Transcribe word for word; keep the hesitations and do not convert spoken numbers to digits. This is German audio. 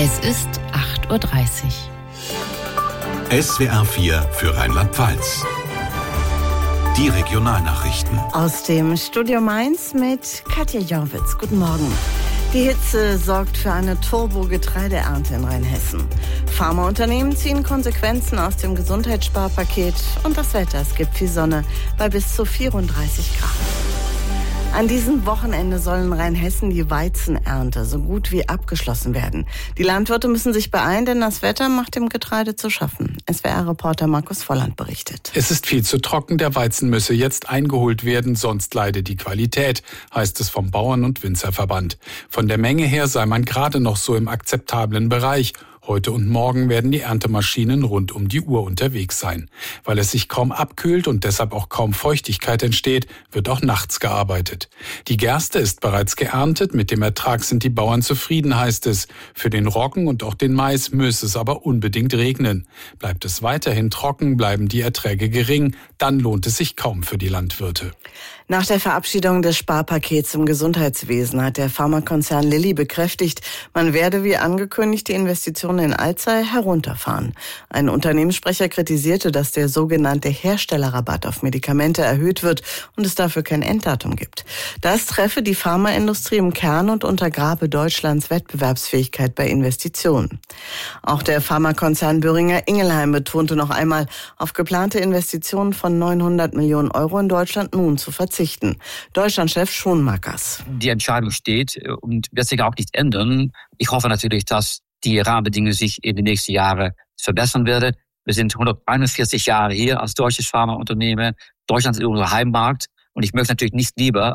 Es ist acht Uhr dreißig. S W R vier für Rheinland-Pfalz. Die Regionalnachrichten. Aus dem Studio Mainz mit Katja Jorwitz. Guten Morgen. Die Hitze sorgt für eine Turbo-Getreideernte in Rheinhessen. Pharmaunternehmen ziehen Konsequenzen aus dem Gesundheitssparpaket und das Wetter. Es gibt viel Sonne bei bis zu vierunddreißig Grad. An diesem Wochenende soll in Rheinhessen die Weizenernte so gut wie abgeschlossen werden. Die Landwirte müssen sich beeilen, denn das Wetter macht dem Getreide zu schaffen. S W R-Reporter Markus Volland berichtet. Es ist viel zu trocken, der Weizen müsse jetzt eingeholt werden, sonst leide die Qualität, heißt es vom Bauern- und Winzerverband. Von der Menge her sei man gerade noch so im akzeptablen Bereich. Heute und morgen werden die Erntemaschinen rund um die Uhr unterwegs sein. Weil es sich kaum abkühlt und deshalb auch kaum Feuchtigkeit entsteht, wird auch nachts gearbeitet. Die Gerste ist bereits geerntet, mit dem Ertrag sind die Bauern zufrieden, heißt es. Für den Roggen und auch den Mais müsse es aber unbedingt regnen. Bleibt es weiterhin trocken, bleiben die Erträge gering, dann lohnt es sich kaum für die Landwirte. Nach der Verabschiedung des Sparpakets im Gesundheitswesen hat der Pharmakonzern Lilly bekräftigt, man werde wie angekündigt die Investitionen in Alzey herunterfahren. Ein Unternehmenssprecher kritisierte, dass der sogenannte Herstellerrabatt auf Medikamente erhöht wird und es dafür kein Enddatum gibt. Das treffe die Pharmaindustrie im Kern und untergrabe Deutschlands Wettbewerbsfähigkeit bei Investitionen. Auch der Pharmakonzern Boehringer Ingelheim betonte noch einmal, auf geplante Investitionen von neunhundert Millionen Euro in Deutschland nun zu verzichten. Deutschlandchef Schoenmakers. Die Entscheidung steht und wird sich auch nicht ändern. Ich hoffe natürlich, dass die Rahmenbedingungen sich in den nächsten Jahren verbessern werden. Wir sind hunderteinundvierzig Jahre hier als deutsches Pharmaunternehmen. Deutschland ist unser Heimmarkt und ich möchte natürlich nicht lieber